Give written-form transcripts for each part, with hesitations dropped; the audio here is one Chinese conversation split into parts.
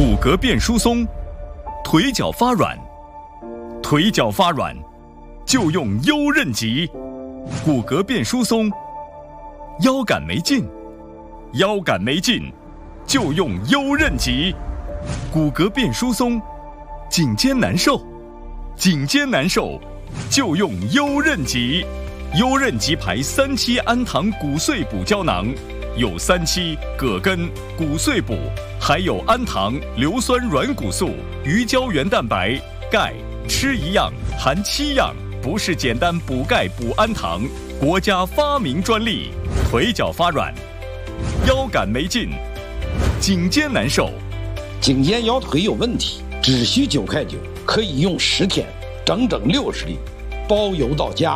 骨骼变疏松，腿脚发软，腿脚发软就用优韧极；骨骼变疏松，腰杆没劲，腰杆没劲就用优韧极；骨骼变疏松，颈肩难受，颈肩难受就用优韧极。优韧极牌3期氨糖骨碎补胶囊，有3期、葛根、骨碎补，还有氨糖、硫酸软骨素、鱼胶原蛋白、钙，吃一样含7样，不是简单补钙补氨糖，国家发明专利。腿脚发软，腰杆没劲，颈肩难受， 颈肩腰腿有问题，只需9块9，可以用10天，整整60粒，包邮到家。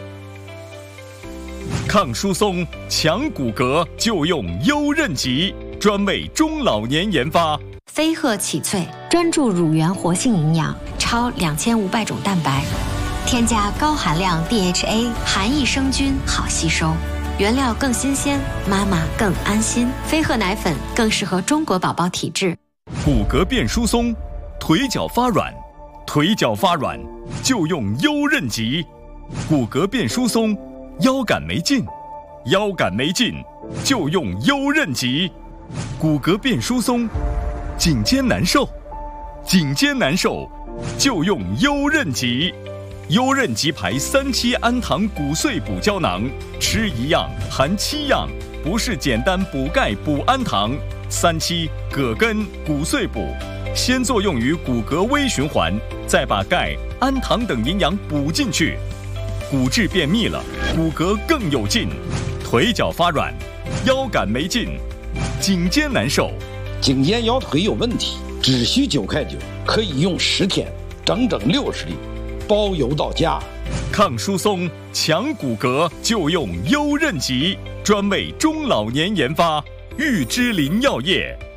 抗疏松、强骨骼就用优韧极，专为中老年研发。 飞鹤启萃专注乳源活性营养，超2500种蛋白，添加高含量 DHA， 含益生菌，好吸收。原料更新鲜，妈妈更安心。飞鹤奶粉更适合中国宝宝体质。 骨骼变疏松，腿脚发软，腿脚发软就用优韧极；骨骼变疏松，腰杆没劲，腰杆没劲就用优韧极；骨骼变疏松，颈肩难受，颈肩难受就用优韧极。优韧极牌3期氨糖骨碎补胶囊，吃一样含7样，不是简单补钙补氨糖。3期、葛根、骨碎补，先作用于骨骼微循环，再把钙、氨糖等营养补进去。骨质变密了，骨骼更有劲。腿脚发软，腰杆没劲，颈肩难受， 颈肩腰腿有问题，只需9块9，可以用10天，整整60粒，包邮到家。 抗疏松、强骨骼就用优韧极，专为中老年研发。玉芝林药业。